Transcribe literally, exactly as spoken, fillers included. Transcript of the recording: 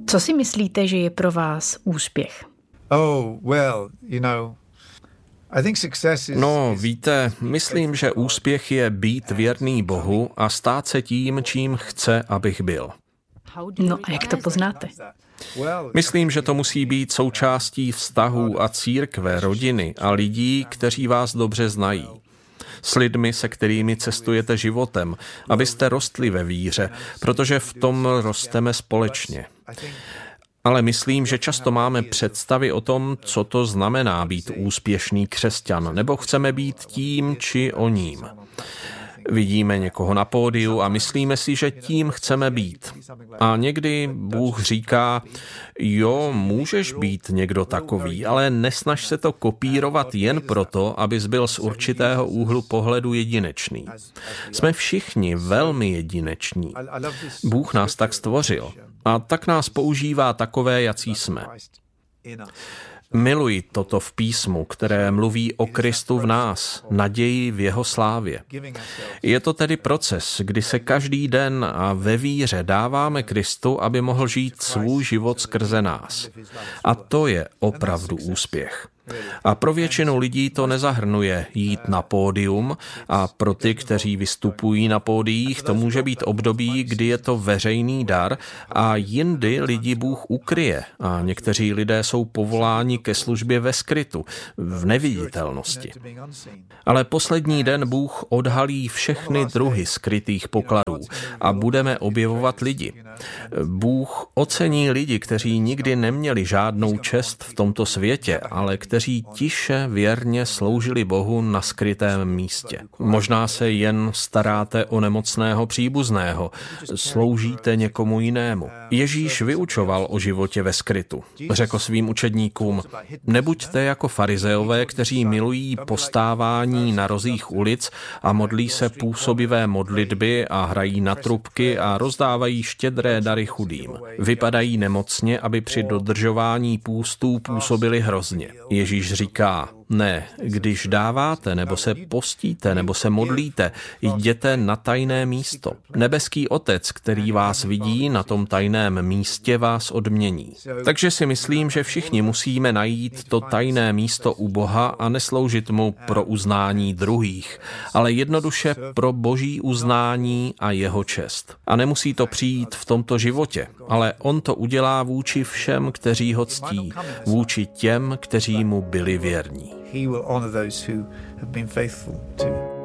Co si myslíte, že je pro vás úspěch? Oh, well, you know, I think success is... No, víte, myslím, že úspěch je být věrný Bohu a stát se tím, čím chce, abych byl. No a jak to poznáte? Myslím, že to musí být součástí vztahů a církve, rodiny a lidí, kteří vás dobře znají. S lidmi, se kterými cestujete životem, abyste rostli ve víře, protože v tom rosteme společně. Ale myslím, že často máme představy o tom, co to znamená být úspěšný křesťan, nebo chceme být tím či oním. Vidíme někoho na pódiu a myslíme si, že tím chceme být. A někdy Bůh říká, jo, můžeš být někdo takový, ale nesnaž se to kopírovat jen proto, abys byl z určitého úhlu pohledu jedinečný. Jsme všichni velmi jedineční. Bůh nás tak stvořil a tak nás používá takové, jací jsme. Miluji toto v písmu, které mluví o Kristu v nás, naději v jeho slávě. Je to tedy proces, kdy se každý den a ve víře dáváme Kristu, aby mohl žít svůj život skrze nás. A to je opravdu úspěch. A pro většinu lidí to nezahrnuje jít na pódium a pro ty, kteří vystupují na pódiích, to může být období, kdy je to veřejný dar a jindy lidi Bůh ukryje a někteří lidé jsou povoláni ke službě ve skrytu, v neviditelnosti. Ale poslední den Bůh odhalí všechny druhy skrytých pokladů a budeme objevovat lidi. Bůh ocení lidi, kteří nikdy neměli žádnou čest v tomto světě, ale kteří kteří tiše věrně sloužili Bohu na skrytém místě. Možná se jen staráte o nemocného příbuzného, sloužíte někomu jinému. Ježíš vyučoval o životě ve skrytu. Řekl svým učedníkům, nebuďte jako farizeové, kteří milují postávání na rozích ulic a modlí se působivé modlitby a hrají na trubky a rozdávají štědré dary chudým. Vypadají nemocně, aby při dodržování půstů působili hrozně. Ježíš říká, ne, když dáváte, nebo se postíte, nebo se modlíte, jděte na tajné místo. Nebeský Otec, který vás vidí na tom tajném místě, vás odmění. Takže si myslím, že všichni musíme najít to tajné místo u Boha a nesloužit mu pro uznání druhých, ale jednoduše pro boží uznání a jeho čest. A nemusí to přijít v tomto životě, ale on to udělá vůči všem, kteří ho ctí, vůči těm, kteří mu byli věrní. He will honor those who have been faithful to